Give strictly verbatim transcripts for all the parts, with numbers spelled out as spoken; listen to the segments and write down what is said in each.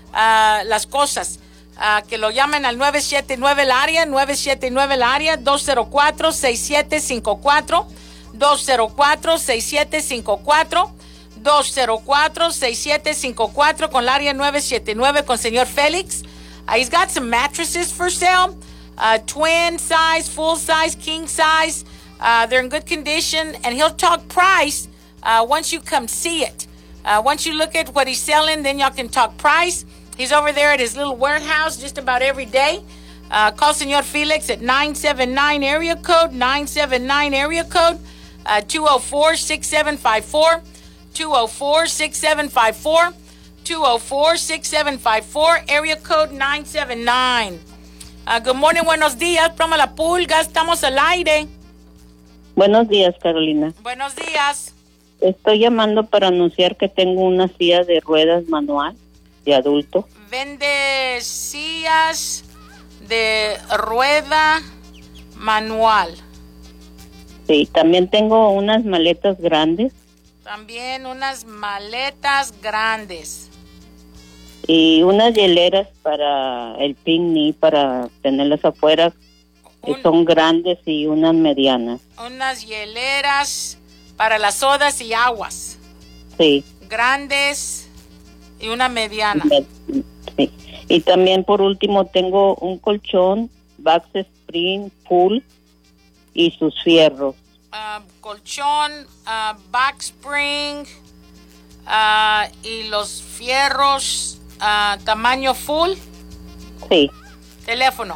uh, las cosas. Uh, que lo llamen al nueve siete nueve el área, nueve siete nueve el área, dos cero cuatro, seis siete cinco cuatro, dos cero cuatro, seis siete cinco cuatro, dos cero cuatro, seis siete cinco cuatro con el área nueve siete nueve con señor Félix. Uh, he's got some mattresses for sale, uh, twin size, full size, king size. Uh, they're in good condition, and he'll talk price uh, once you come see it. Uh, once you look at what he's selling, then y'all can talk price. He's over there at his little warehouse just about every day. Uh, call Señor Felix at nine seven nine area code, nine seven nine area code, uh, two oh four, six seven five four, two oh four, six seven five four, two oh four, six seven five four, area code nine seven nine. Uh, good morning, buenos días, Ploma La Pulga, estamos al aire. Buenos días, Carolina. Buenos días. Estoy llamando para anunciar que tengo una silla de ruedas manual de adulto. Vende sillas de rueda manual. Sí, también tengo unas maletas grandes. También unas maletas grandes. Y unas hieleras para el picnic, para tenerlas afuera, que Un, son grandes, y unas medianas. Unas hieleras para las sodas y aguas. Sí. Grandes y una mediana. Sí. Y también por último tengo un colchón Back Spring Full y sus fierros. Uh, colchón, uh, Back Spring uh, y los fierros uh, tamaño full. Sí. Teléfono.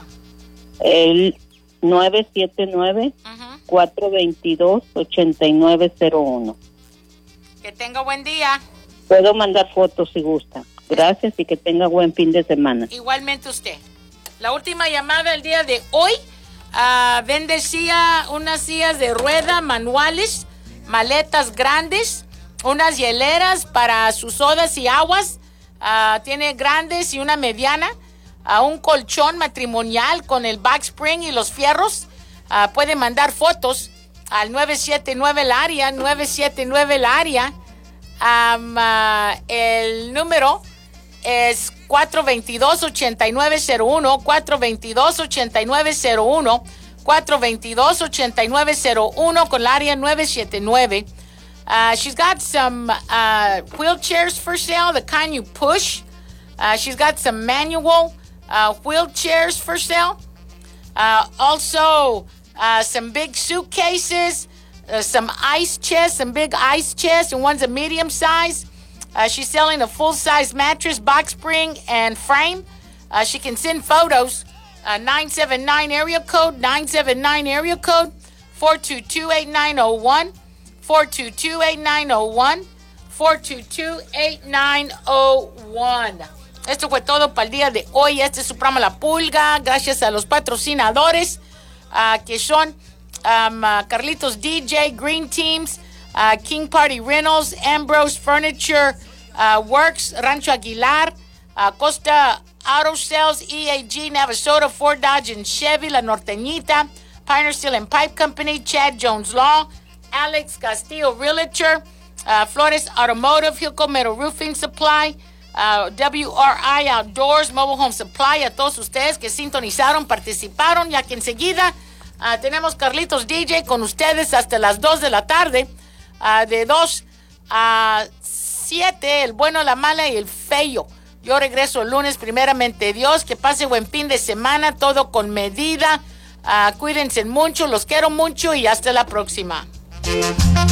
El nueve siete nueve, cuatro dos dos, ocho nueve cero uno. Que tenga buen día. Puedo mandar fotos si gusta. Gracias y que tenga buen fin de semana. Igualmente usted. La última llamada el día de hoy. Uh, vende silla, unas sillas de rueda manuales, maletas grandes, unas hieleras para sus sodas y aguas. Uh, tiene grandes y una mediana. Uh, un colchón matrimonial con el back spring y los fierros. Uh, puede mandar fotos al nueve siete nueve el área, nueve siete nueve el área. Um, uh, el número es cuatro dos dos, ocho nueve cero uno, cuatro dos dos, ocho nueve cero uno, cuatro dos dos, ocho nueve cero uno con el área nueve siete nueve. Uh, she's got some uh, wheelchairs for sale, the kind you push. Uh, she's got some manual uh, wheelchairs for sale. Uh, also, uh, some big suitcases, uh, some ice chests, some big ice chests, and one's a medium size. Uh, she's selling a full-size mattress, box spring, and frame. Uh, she can send photos. Uh, nine seven nine area code, nine seven nine area code, four two two, eight nine zero one, four two two, eight nine zero one, four two two, eight nine zero one. Esto fue todo para el día de hoy. Este es su programa La Pulga. Gracias a los patrocinadores uh, que son um, uh, Carlitos D J, Green Teams, uh, King Party Rentals, Ambrose Furniture uh, Works, Rancho Aguilar, uh, Costa Auto Sales, E A G, Navasota, Ford Dodge and Chevy, La Norteñita, Pioneer Steel and Pipe Company, Chad Jones Law, Alex Castillo Realtor, uh, Flores Automotive, Hilco Metal Roofing Supply, uh, W R I Outdoors, Mobile Home Supply. A todos ustedes que sintonizaron, participaron, ya que enseguida uh, tenemos Carlitos D J con ustedes hasta las dos de la tarde, uh, de dos a siete, el bueno, la mala y el feo. Yo regreso el lunes, primeramente Dios. Que pase buen fin de semana, todo con medida. Uh, cuídense mucho, los quiero mucho y hasta la próxima.